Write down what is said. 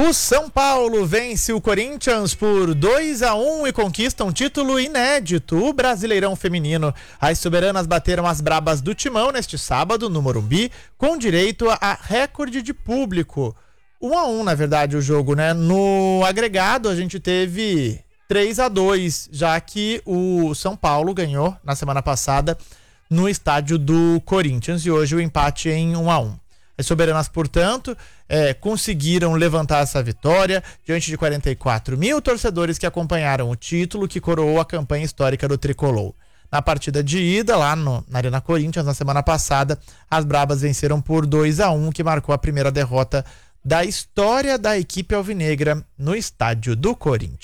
O São Paulo vence o Corinthians por 2-1 e conquista um título inédito, o Brasileirão Feminino. As soberanas bateram as brabas do Timão neste sábado no Morumbi, com direito a recorde de público. 1-1, na verdade, o jogo, né? No agregado, a gente teve 3-2, já que o São Paulo ganhou na semana passada no estádio do Corinthians e hoje o empate em 1-1. As soberanas, portanto, conseguiram levantar essa vitória diante de 44 mil torcedores que acompanharam o título que coroou a campanha histórica do Tricolor. Na partida de ida, lá na Arena Corinthians, na semana passada, as brabas venceram por 2-1, que marcou a primeira derrota da história da equipe alvinegra no estádio do Corinthians.